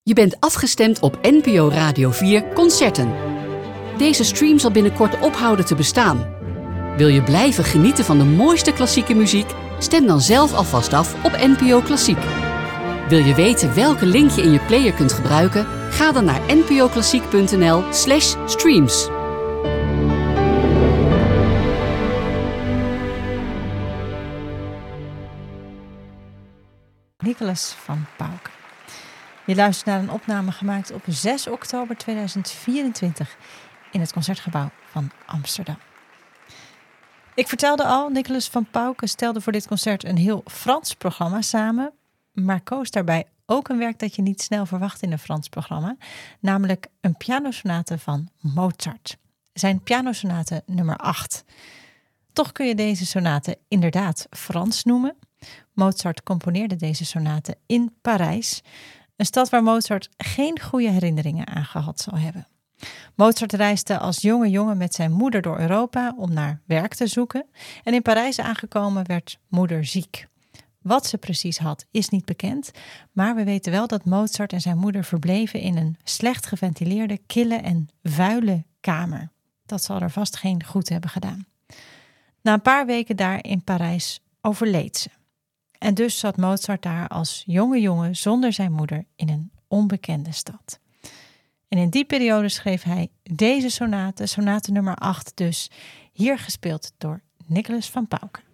Je bent afgestemd op NPO Radio 4 Concerten. Deze stream zal binnenkort ophouden te bestaan. Wil je blijven genieten van de mooiste klassieke muziek? Stem dan zelf alvast af op NPO Klassiek. Wil je weten welke link je in je player kunt gebruiken? Ga dan naar npoklassiek.nl/streams. Nicolas van Pauwke. Je luistert naar een opname gemaakt op 6 oktober 2024 in het Concertgebouw van Amsterdam. Ik vertelde al, Nicolas van Pauwke stelde voor dit concert een heel Frans programma samen, maar koos daarbij ook een werk dat je niet snel verwacht in een Frans programma, namelijk een pianosonate van Mozart. Zijn pianosonate nummer 8. Toch kun je deze sonate inderdaad Frans noemen. Mozart componeerde deze sonate in Parijs, een stad waar Mozart geen goede herinneringen aan gehad zal hebben. Mozart reisde als jonge jongen met zijn moeder door Europa om naar werk te zoeken en in Parijs aangekomen werd moeder ziek. Wat ze precies had is niet bekend, maar we weten wel dat Mozart en zijn moeder verbleven in een slecht geventileerde, kille en vuile kamer. Dat zal er vast geen goed hebben gedaan. Na een paar weken daar in Parijs overleed ze. En dus zat Mozart daar als jonge jongen zonder zijn moeder in een onbekende stad. En in die periode schreef hij deze sonate nummer 8 dus, hier gespeeld door Nicolas van Pauwke.